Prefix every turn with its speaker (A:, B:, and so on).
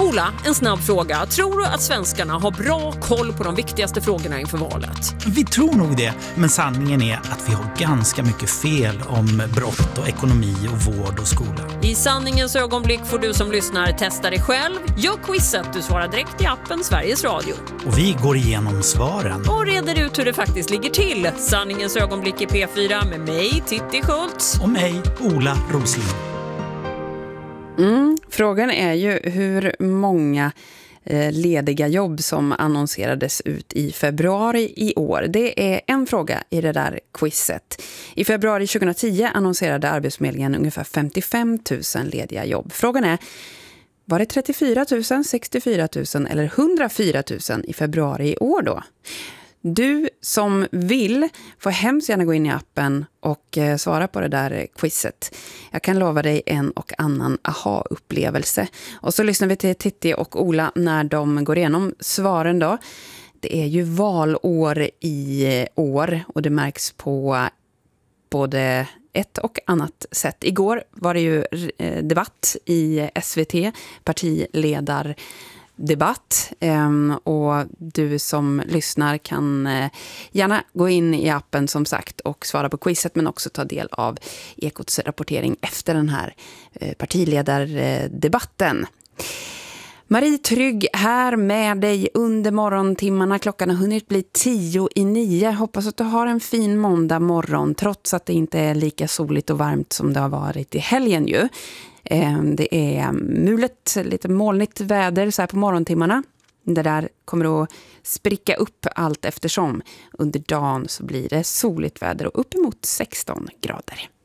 A: Ola, en snabb fråga. Tror du att svenskarna har bra koll på de viktigaste frågorna inför valet?
B: Vi tror nog det, men sanningen är att vi har ganska mycket fel om brott och ekonomi och vård och skola.
A: I sanningens ögonblick får du som lyssnar testa dig själv. Gör quizet, du svarar direkt i appen Sveriges Radio.
B: Och vi går igenom svaren.
A: Och reder ut hur det faktiskt ligger till. Sanningens ögonblick i P4 med mig, Titti Schultz.
B: Och mig, Ola Rosling.
C: Frågan är ju hur många lediga jobb som annonserades ut i februari i år. Det är en fråga i det där quizet. I februari 2010 annonserade Arbetsförmedlingen ungefär 55 000 lediga jobb. Frågan är, var det 34 000, 64 000 eller 104 000 i februari i år då? Du som vill får hemskt gärna gå in i appen och svara på det där quizet. Jag kan lova dig en och annan aha-upplevelse. Och så lyssnar vi till Titti och Ola när de går igenom svaren då. Det är ju valår i år och det märks på både ett och annat sätt. Igår var det ju debatt i SVT, partiledardebatt, och du som lyssnar kan gärna gå in i appen som sagt och svara på quizet, men också ta del av Ekots rapportering efter den här partiledardebatten. Marie Trygg här med dig under morgontimmarna. Klockan har hunnit bli 10:09. Hoppas att du har en fin måndag morgon trots att det inte är lika soligt och varmt som det har varit i helgen ju. Det är mulet, lite molnigt väder så här på morgontimmarna. Det där kommer att spricka upp allt eftersom. Under dagen så blir det soligt väder och uppemot 16 grader.